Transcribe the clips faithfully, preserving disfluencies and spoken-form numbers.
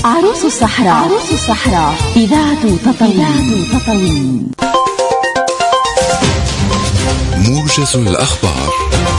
عروس الصحراء. عروس الصحراء إذاعة تطاوين. تطاوين. موجز الأخبار.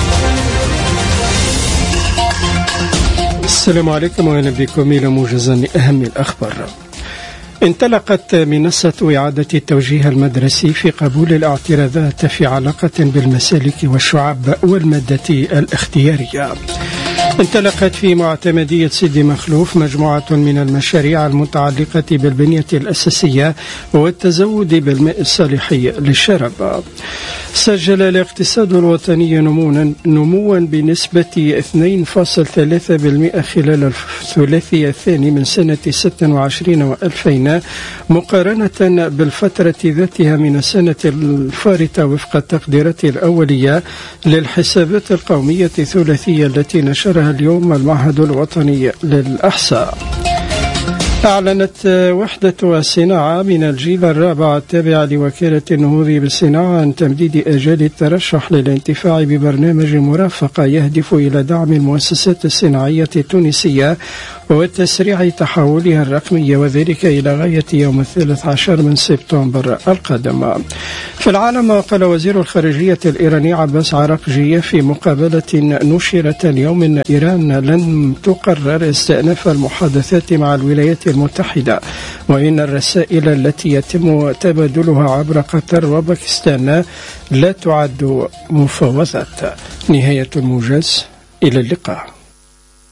السلام عليكم وأهلا بكم إلى موجز لأهم الأخبار. انطلقت منصة إعادة التوجيه المدرسي في قبول الاعتراضات في علاقة بالمسالك والشعب والمادة الاختيارية. انطلقت في معتمدية سيدي مخلوف مجموعة من المشاريع المتعلقة بالبنية الأساسية والتزود بالماء الصالح للشرب. سجل الاقتصاد الوطني نموا بنسبة اثنين فاصلة ثلاثة بالمئة خلال الثلاثي الثاني من سنة ستة وعشرين وألفين مقارنة بالفترة ذاتها من السنة الفارطة وفق التقديرات الأولية للحسابات القومية الثلاثية التي نشرها اليوم المعهد الوطني للإحصاء. أعلنت وحدة الصناعة من الجيل الرابع التابعة لوكالة النهوض بالصناعة عن تمديد أجال الترشح للانتفاع ببرنامج مرافقة يهدف إلى دعم المؤسسات الصناعية التونسية وتسريع تحولها الرقمية، وذلك إلى غاية يوم الثالث عشر من سبتمبر القادم. في العالم، قال وزير الخارجية الإيراني عباس عراقجي في مقابلة نشرت اليوم أن إيران لن تقرر استئناف المحادثات مع الولايات المتحدة، وإن الرسائل التي يتم تبادلها عبر قطر وباكستان لا تعد مفاوضات. نهاية الموجز، إلى اللقاء.